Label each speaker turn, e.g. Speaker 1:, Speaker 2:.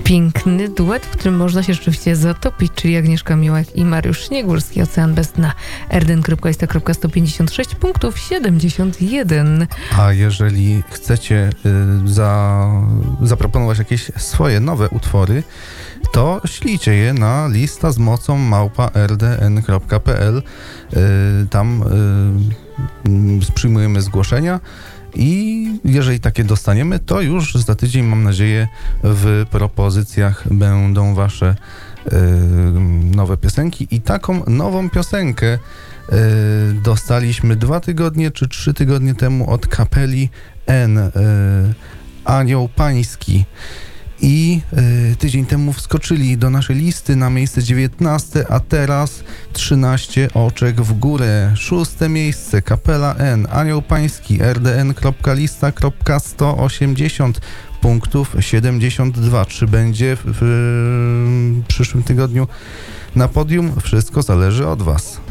Speaker 1: Piękny duet, w którym można się rzeczywiście zatopić, czyli Agnieszka Miłek i Mariusz Śniegórski. Ocean Best na rdn.ist.156 punktów 71.
Speaker 2: A jeżeli chcecie zaproponować jakieś swoje nowe utwory, to ślijcie je na lista_z@rdn.pl. Tam przyjmujemy zgłoszenia i jeżeli takie dostaniemy, to już za tydzień, mam nadzieję, w propozycjach będą wasze nowe piosenki. I taką nową piosenkę dostaliśmy 2 tygodnie czy 3 tygodnie temu od kapeli N, Anioł Pański. I tydzień temu wskoczyli do naszej listy na miejsce 19, a teraz 13 oczek w górę. 6. miejsce, kapela N, Anioł Pański, rdn.lista.180 punktów 72. Czy będzie w przyszłym tygodniu na podium? Wszystko zależy od was.